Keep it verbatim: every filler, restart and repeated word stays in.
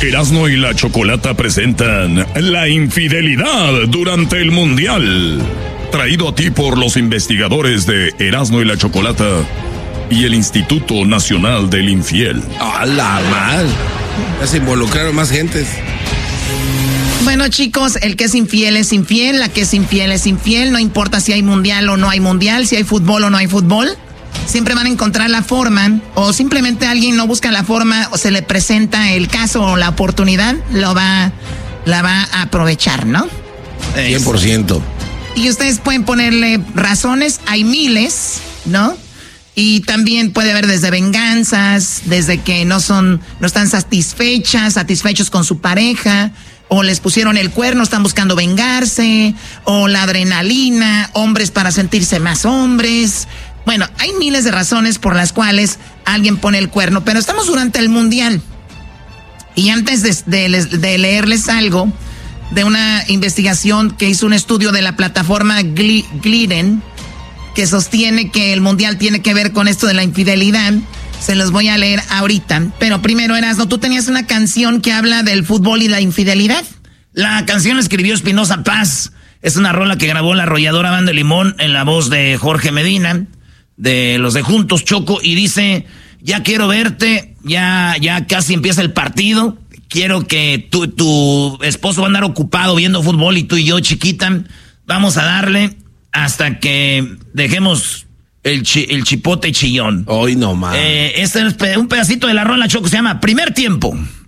Erasmo y la Chocolata presentan La infidelidad durante el Mundial. Traído a ti por los investigadores de Erasmo y la Chocolata y el Instituto Nacional del Infiel. ¡A la mal! Ya se involucraron más gentes. Bueno, chicos, el que es infiel es infiel, la que es infiel es infiel, no importa si hay mundial o no hay mundial, si hay fútbol o no hay fútbol. Siempre van a encontrar la forma, o simplemente alguien no busca la forma, o se le presenta el caso o la oportunidad, lo va, la va a aprovechar, ¿no? cien por ciento. Y ustedes pueden ponerle razones, hay miles, ¿no? Y también puede haber desde venganzas, desde que no son, no están satisfechas, satisfechos con su pareja, o les pusieron el cuerno, están buscando vengarse, o la adrenalina, hombres para sentirse más hombres. Bueno, hay miles de razones por las cuales alguien pone el cuerno, pero estamos durante el Mundial. Y antes de, de, de leerles algo de una investigación que hizo un estudio de la plataforma Gliden, que sostiene que el Mundial tiene que ver con esto de la infidelidad, se los voy a leer ahorita. Pero primero, Erasmo, tú tenías una canción que habla del fútbol y la infidelidad. La canción la escribió Espinosa Paz. Es una rola que grabó la arrolladora Banda Limón en la voz de Jorge Medina, de los de Juntos, Choco, y dice: ya quiero verte, ya, ya casi empieza el partido, quiero que tu, tu esposo va a andar ocupado viendo fútbol y tú y yo, chiquita, vamos a darle hasta que dejemos el, chi, el chipote chillón. Hoy no más. Eh, este es un pedacito de la rola, Choco, se llama Primer Tiempo.